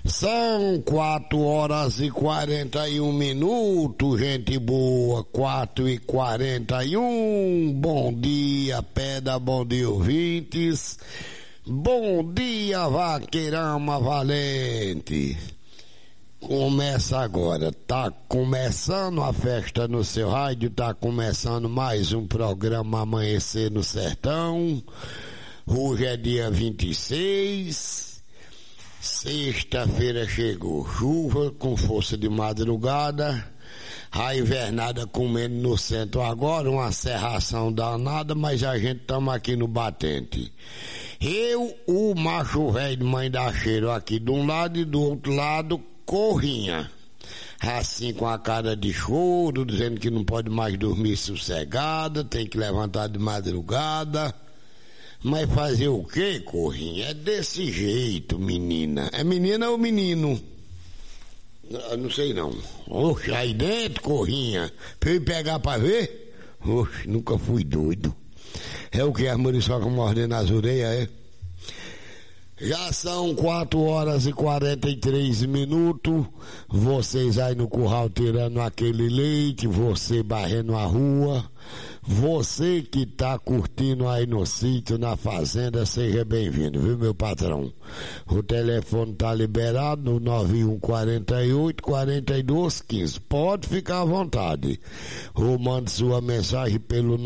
São 4h41, gente boa, 4h41. Bom dia, Pedra, bom dia, ouvintes. Bom dia, vaqueirama valente. Começa agora, tá começando a festa no seu rádio, tá começando mais um programa Amanhecer no Sertão. Hoje é dia 26. Sexta-feira chegou, chuva com força de madrugada, a invernada comendo no centro agora, uma serração danada, mas a gente estamos aqui no batente. Eu, o macho velho de mãe da cheiro aqui de um lado e do outro lado, Corrinha. Assim com a cara de choro, dizendo que não pode mais dormir sossegada, tem que levantar de madrugada. Mas fazer o quê, Corrinha? É desse jeito, menina. É menina ou menino? Eu não sei não. Oxe, aí dentro, Corrinha. Pra eu ir pegar pra ver? Oxe, nunca fui doido. É o que? As muriçocas mordendo as orelhas, é? Já são 4h43. Vocês aí no curral tirando aquele leite, você barrendo a rua. Você que tá curtindo aí no sítio, na fazenda, seja bem-vindo, viu, meu patrão? O telefone tá liberado no 9148-4215. Pode ficar à vontade. Ou mande sua mensagem pelo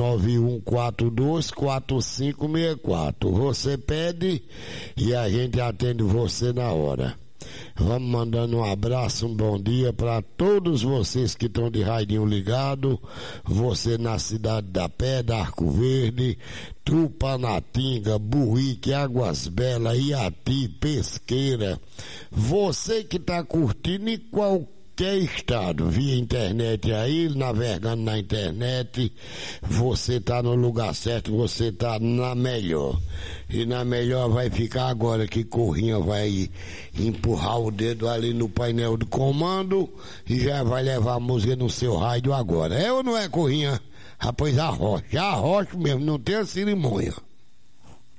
9142-4564. Você pede e a gente atende você na hora. Vamos mandando um abraço, um bom dia para todos vocês que estão de radinho ligado, você na Cidade da Pedra, Arco Verde, Tupanatinga, Burrique, Águas Belas, Iati, Pesqueira, você que está curtindo em qualquer estado, via internet aí, navegando na internet, você está no lugar certo, você está na melhor. E na melhor vai ficar agora que Corrinha vai empurrar o dedo ali no painel de comando e já vai levar a música no seu rádio agora. É ou não é, Corrinha? Rapaz, arrocha mesmo, não tem a cerimônia.